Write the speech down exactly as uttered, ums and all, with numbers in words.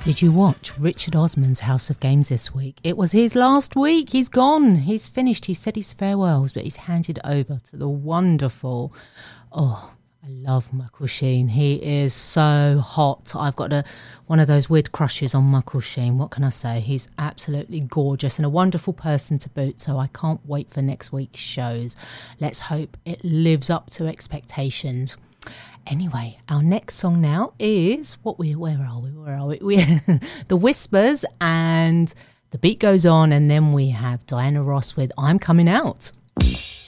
Did you watch Richard Osman's House of Games this week? It was his last week. He's gone. He's finished. He said his farewells, but he's handed over to the wonderful... Oh, I love Michael Sheen. He is so hot. I've got a, one of those weird crushes on Michael Sheen. What can I say? He's absolutely gorgeous and a wonderful person to boot, so I can't wait for next week's shows. Let's hope it lives up to expectations. Anyway, our next song now is what we where are we? Where are we? we The Whispers, and the beat goes on, and then we have Diana Ross with I'm Coming Out.